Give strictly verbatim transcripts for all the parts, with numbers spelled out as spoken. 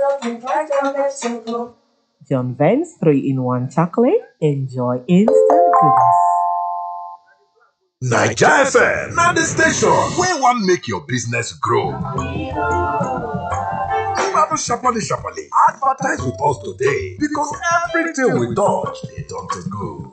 John Vance three in one chocolate. Enjoy instant goodness. Naija F M na the station wey wan make your business grow. Mama sharparly sharparly advertise with us today because everything we touch dey turn to gold.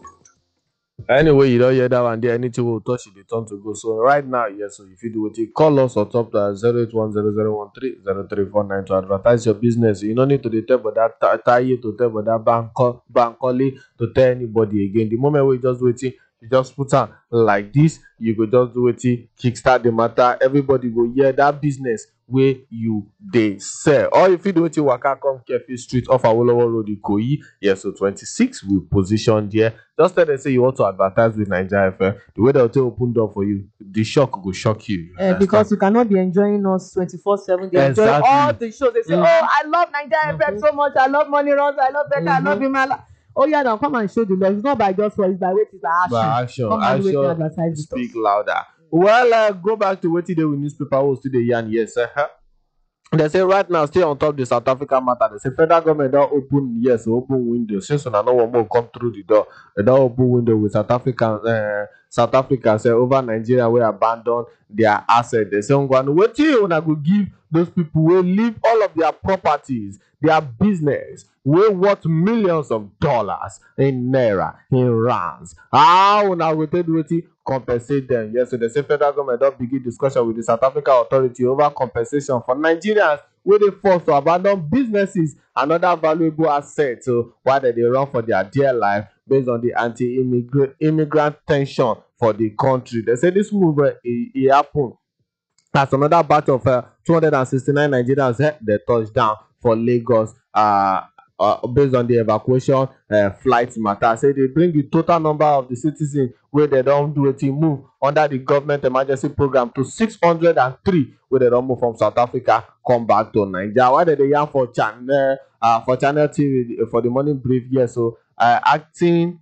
Anyway, you don't hear that one there. Anything will touch it, they turn to go. So right now, yes, so if you do it, call us or top to zero eight one zero zero one three zero three four nine to advertise your business. You don't need to tell but that tie to tell but that bank bank only to tell anybody again. The moment we just waiting, you just put on like this, you go just do it, kickstart the matter. Everybody go hear that business where you they sell. Or if you do it, waka come Kefi Street off Awolowo Road, Ikoyi. Yes, so twenty-six we positioned here. Just tell them say you want to advertise with Naija F M. The way they'll take open door for you, the shock will shock you. Uh, because you cannot be enjoying us twenty-four seven. They enjoy Exactly. all the shows. They say, Mhm. oh, I love Naija F M so much. I love Money Runs. I love Becca. I love Imala. Oh, yeah, now come and show the love. It's not by just words, it's by weight, it's by action. By action, Come and wait and action advertise with speak us. louder. Well, uh, go back to what today with newspaper. Who's today? Yan, yes. Uh-huh. They say right now, stay on top of the South African matter. They say federal government don't open, yes, open window. Since when I know one more come through the door, they don't open window with South African, uh, South Africa say over Nigeria will abandon their asset. They say, what you wanna go give those people will leave all of their properties, their business, will worth millions of dollars in naira, in rands. How now we take what compensate them? Yes, so they say federal government don't begin discussion with the South African authority over compensation for Nigerians where they forced to abandon businesses and other valuable assets. So while they, they run for their dear life based on the anti-immigrant immigrant tension for the country. They say this move uh, it, it happened as another batch of uh, two hundred sixty-nine Nigerians eh, they touched down for Lagos. Uh, uh, based on the evacuation uh, flight matter, say they bring the total number of the citizens where they don't do it move under the government emergency program to six hundred three where they don't move from South Africa come back to Nigeria. Why did they yarn for channel uh, for channel T V for the morning brief? Yes, so uh, acting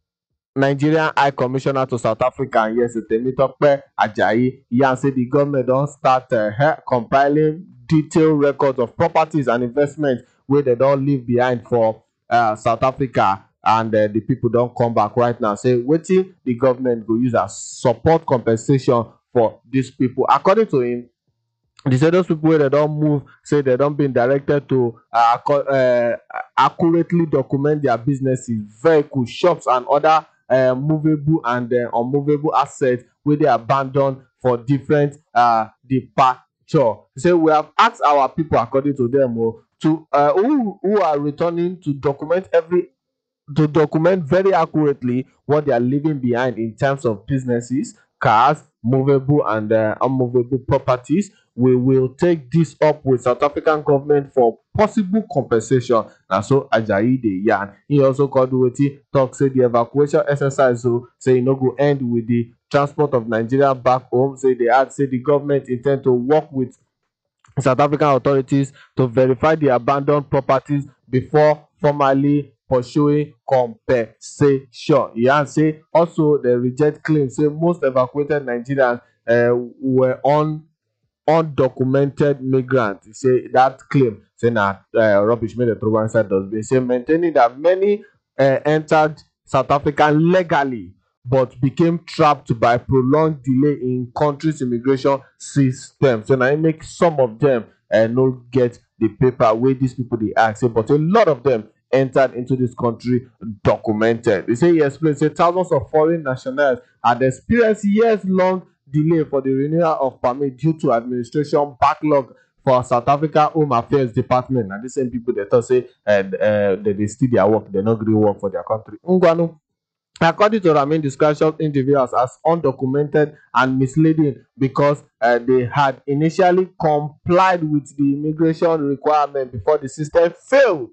Nigerian High Commissioner to South Africa, yes, Temitope Ajayi, yarn say the government don't start uh, compiling detailed records of properties and investments where they don't leave behind for uh, South Africa, and uh, the people don't come back right now. Say, waiting the government go use as support compensation for these people. According to him, they say those people where they don't move, say they don't been directed to uh, uh, accurately document their businesses, vehicles, shops, and other uh, movable and uh, unmovable assets where they abandoned for different uh, departure. They say we have asked our people, according to them, oh, to uh, who who are returning to document every to document very accurately what they are leaving behind in terms of businesses, cars, movable and uh, unmovable properties. We will take this up with South African government for possible compensation. And so Ajayi de yarn. He also called Weti talk say the evacuation exercise so say e no go end with the transport of Nigeria back home. Say they add say the government intend to work with South African authorities to verify the abandoned properties before formally pursuing compensation. He has say also they reject claims say most evacuated Nigerians uh, were on undocumented migrants. He say that claim say na uh, rubbish made the throw inside dustbin. Say maintaining that many uh, entered South Africa legally but became trapped by prolonged delay in country's immigration system. So now it makes some of them uh, not get the paper where these people they ask, say, but a lot of them entered into this country documented. They say he explained, say thousands of foreign nationals had experienced years-long delay for the renewal of permit due to administration backlog for South Africa Home Affairs Department. And the same people they thought say and uh, they, they still their work, they not going to work for their country. Ungwanu. According to Ramin, described individuals as undocumented and misleading because uh, they had initially complied with the immigration requirement before the system failed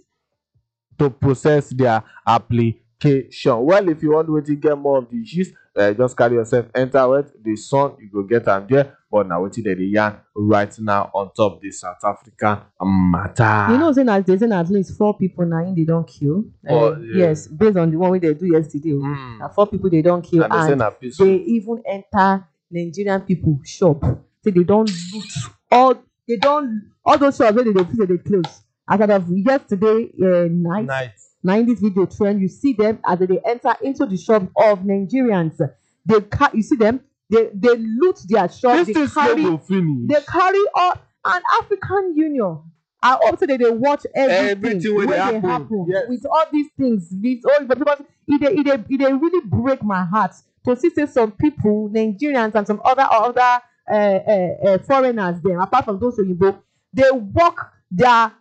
to process their application. Well, if you want to get more of the issues, uh, just carry yourself, enter with the sun, you go get them there. But now, what they yarn right now on top of the South African matter. You know, saying that they say at least four people now in they don't kill. Oh, Uh, yeah. Yes, based on the one way they do yesterday. Mm. Now four people they don't kill, And they say and na peaceful. they even enter Nigerian people shop. Say they don't loot all. They don't all those shops where they dey feel say they close. As of yesterday uh, night, Night. now in this video trend, you see them as they enter into the shop of Nigerians. They ca- you see them, they they loot their shop. This They thing carry, will finish. they carry all an African Union. I hope so that they watch everything, Everything wey wey dey dey happen. happen Yes. with all these things. With all because it dey it dey it dey really break my heart to see say some people, Nigerians and some other other uh, uh, uh, foreigners, them apart from those Oyinbo, they work their.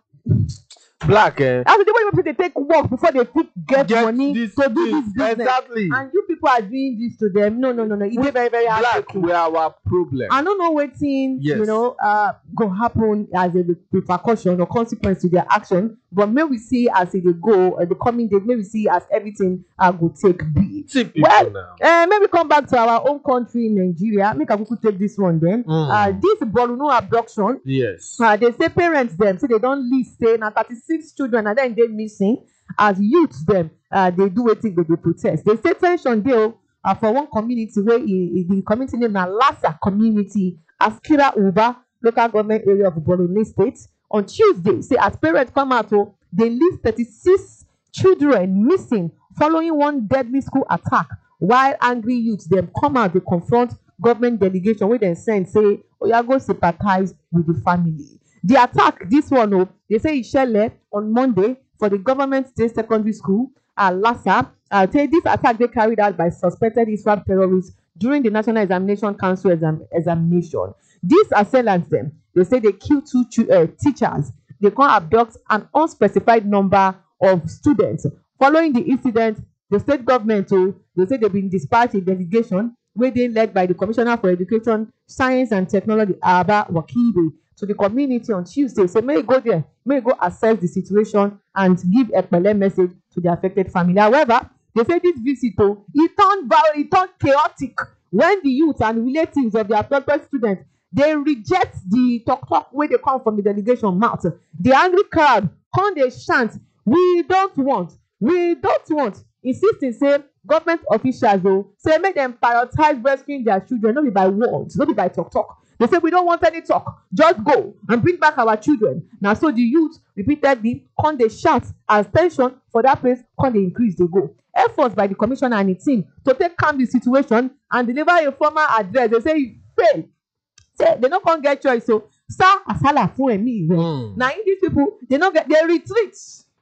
Black, eh? That's the way people they take work before they fit get, Get money this to do thing. this business. Exactly. And you people are doing this to them. No, no, no, no. It's We- very, very Black, heartbreaking. we are our problem. I don't know what thing Yes. you know uh go happen as a repercussion or consequence to their action, but may we see as it dey go uh, the coming days, may we see as everything uh, go take be. See people Well, now. Uh, maybe come back to our own country, Nigeria. Make I quickly take this one then. Mm. Uh, this Borno abduction. Yes. Uh, they say parents them say they don't list say na thirty-six children and then they missing as youths them uh, they do wetin they dey protest. They say tension dey o, uh, for one community where e, the community name na Lassa community, Askira Uba local government area of Borno State. On Tuesday, say as parents come out o, they list thirty-six children missing following one deadly school attack. While angry youths them come out, they confront government delegation wey dem send say oya go sympathize with the family. The attack, this one, oh, they say it shele on Monday for the government state secondary school at Lassa. Uh, say this attack they carried out by suspected Islam terrorists during the National Examination Council exam examination. These assailants, them, they say they killed two chu- uh, teachers. They can abduct an unspecified number of students. Following the incident, the state government, oh, they say they've been dispatched a delegation where they led by the Commissioner for Education, Science and Technology, Abba Wakibe, to the community on Tuesday. Say, may you go there, may you go assess the situation and give a pele message to the affected family. However, they say this visit, oh, it turned viral, it turned chaotic when the youth and relatives of the affected students, they reject the talk talk where they come from the delegation mouth. The angry crowd come they chant, we don't want, we don't want, insisting say government officials though say make them prioritize rescuing their children, not be by words, not be by talk talk. They say we don't want any talk, just go and bring back our children. Now so the youth repeatedly come they shout as tension for that place come they increase they go. Efforts by the commissioner and the team to take calm the situation and deliver a formal address. They say it failed. Say they don't come get choice. So sir asala fun emi rẹ. Mm. Now these people they don't get they retreat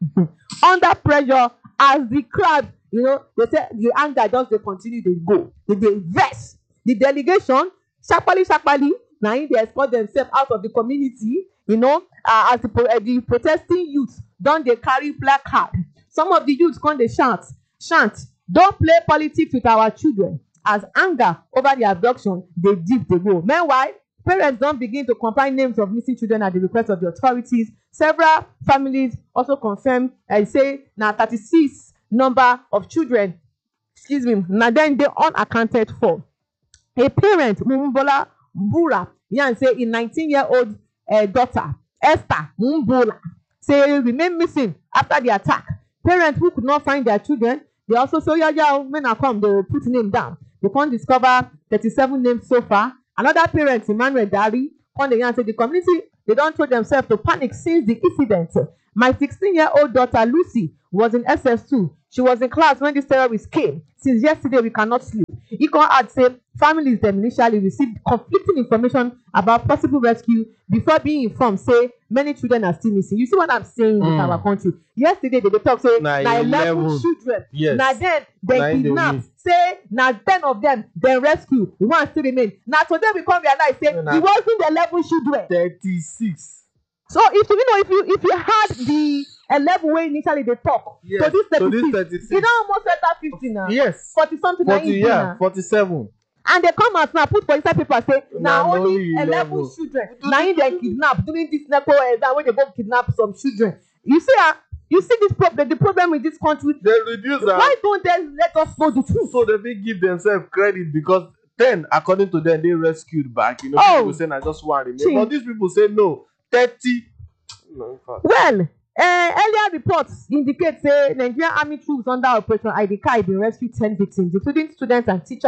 under pressure as the crowd, you know, they say the anger just they continue they go. They they vex. The delegation sharply sharply now they escort themselves out of the community, you know, uh, as the, pro- uh, the protesting youth don't they carry placard. Some of the youths come they chant, chant, don't play politics with our children. As anger over the abduction, they deep they go. Meanwhile, parents don't begin to compile names of missing children at the request of the authorities. Several families also confirm and say now thirty-six number of children, excuse me, now then they unaccounted for. A parent, Mumbola Bura, yan say a nineteen-year-old uh, daughter, Esther Mumbola, say remain missing after the attack. Parents who could not find their children, they also say, yeah, yeah, when I come, they will put name down. They can't discover thirty-seven names so far. Another parent, Emmanuel Dari, come the and say the community, they don't throw themselves to panic since the incident. My sixteen-year-old daughter Lucy was in S S two. She was in class when this terrorists came. Since yesterday, we cannot sleep. He can add say families them initially received conflicting information about possible rescue before being informed say many children are still missing. You see what I'm saying with Mm. our country? Yesterday they dey talk say Na na eleven eleven. children. Yes. Na then Na they im dey kidnap. miss. Say na ten of them dem rescue, one still remain. Na today we come realize say Na- e wasn't eleven children. thirty-six. So if you know if you if you had the eleven wey initially dey talk Yes, to this to this thirty-six, thirty-six. e don almost enter fifty now. Yes. Forty something na forty, im dey yeah, now. forty-seven. And they come out now put for inside paper say na Na only only eleven eleven. children na im dem kidnap during this nepo exam wey dey go kidnap some children. You see ah, you see this problem, the problem with this country. They reduce am. Why don't they let us know the truth? So they fit give themselves credit because ten, according to them, they rescued back. You know, Oh. people say na just one remain. Chee. But these people say no, thirty. No, in fact. Well, uh, earlier reports indicate say Nigerian army troops under Operation I D K been rescued ten victims, including students and teachers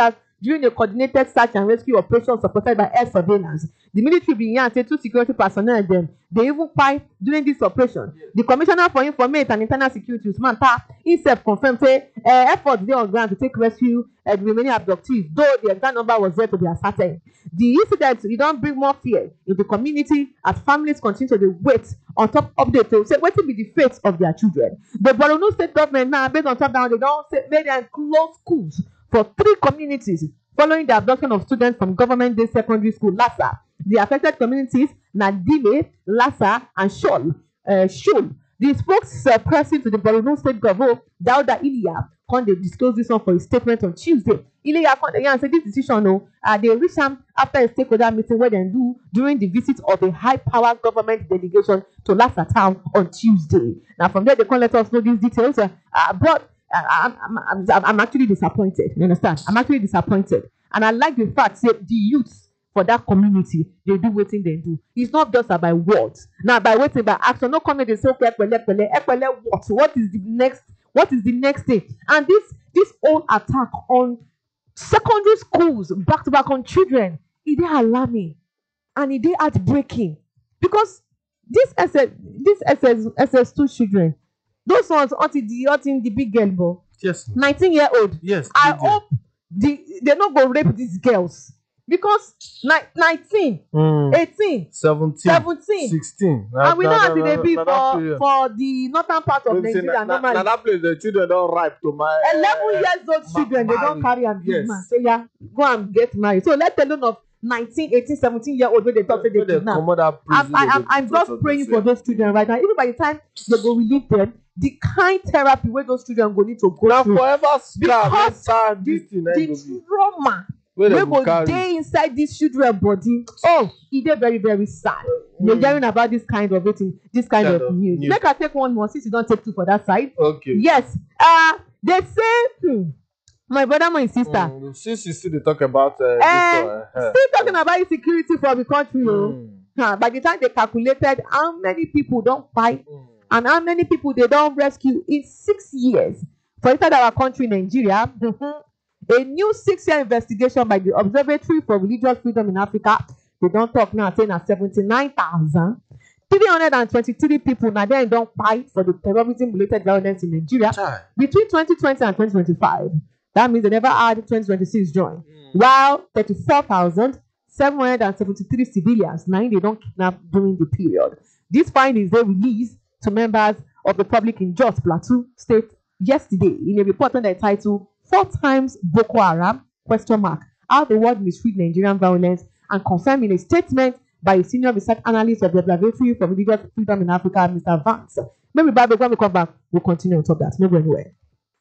during a coordinated search and rescue operation supported by air surveillance. The military bin yarn say two security personnel dem dey even kpai during dis operation. The commissioner for informate and internal security Usman Ta himself confirm say uh, efforts dey on ground to take rescue uh, the remaining abductees, though the exact number was yet to be ascertained. The incident e don bring more fear in the community as families continue to dey wait on top update to say wetin be the fate of their children. The Borno state government now, based on top down, they don say make dem close schools for three communities following the abduction of students from government day secondary school Lassa. The affected communities na Dile, Lassa, and Shol. Uh, Shul. The spokesperson to the Borno state governor, Dauda Iliya, come dey disclose this one for his statement on Tuesday. Iliya come dey yarn say this decision o, uh, dey reach am after a stakeholder meeting wey dem do during the visit of a high-powered government delegation to Lassa town on Tuesday. Now from there, they come let us know these details. Uh, uh, but uh, I'm, I'm, I'm, I'm actually disappointed. You understand? I'm actually disappointed, and I like the fact that the youths for that community they do wetin they do. It's not just by words. Now by waiting by action. No comment they say okay, epele, epele, epele, what? What is the next? What is the next thing? And this this whole attack on secondary schools back to back on children, it is alarming and it is heartbreaking because this S S this S S S S two children, those ones until the until the big girl, bo, Yes. nineteen year old. Yes. I big deal. hope the they not go rape these girls because ni- nineteen, Mm. eighteen, seventeen, seventeen, sixteen. and we know how they be na- na- na- for period. for the northern part of Let me say, Nigeria na- na- normally. na that place the children don ripe to my eleven years old ma- children they don marry. carry am give Yes. man so yeah go and get married so let alone of nineteen, eighteen, seventeen year old wey dey talk say they When they kidnap. comot that prison, I'm, I, they I'm, dey I'm put just on praying for themselves. those children right now. Even by the time they go release them, the kind therapy where those children go need to go na through, forever scar because enter the, this thing na e go the be trauma wey wey dem go go carry. dey inside these children body, oh, e dey very very sad. You're hearing about this kind of thing, this kind, Kind of, of news. news. Make I take one more since you don't take two for that side. Okay. Yes, uh, they say, hmm, my brother, my sister, Mm, since you still dey talk about uh, eh, this one, uh, still talking about insecurity for the country, oh. mm, Huh, by the time they calculated how many people don't fight mm. and how many people they don't rescue in six years for inside our country, Nigeria, mhm, a new six-year investigation by the Observatory for Religious Freedom in Africa, they don't talk now, saying that seventy-nine thousand three hundred twenty-three people now they don't fight for the terrorism-related violence in Nigeria Chai. between twenty twenty and twenty twenty-five. That means they never had twenty twenty-six join. While thirty-four thousand seven hundred seventy-three civilians, nine they don't kidnap during the period. These findings they released to members of the public in Jos Plateau State yesterday in a report on the title Four Times Boko Haram question mark how the world mistreat Nigerian violence, and confirmed in a statement by a senior research analyst of the Observatory for Religious Freedom in Africa, Mister Vance. Maybe Bible, when we come back, we'll continue on top of that. No go anywhere.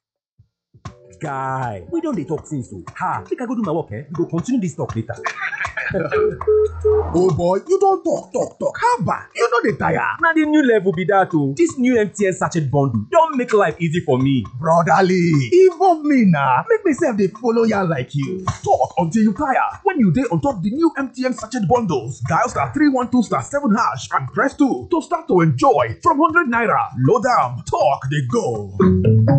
Guy, we don dey talk since o. Ha, make I go do my work, eh? We go continue this talk later. Oh boy, you don talk, talk, talk. How about you no dey tire? Na the new level be that o. This new M T N sachet bundle don make life easy for me. Brotherly, involve me na. Make me sef dey follow ya like you. Talk until you tire. When you dey on top the new M T N sachet bundles, dial star three one two star seven hash and press two to start to enjoy from one hundred naira. Load am, talk dey go.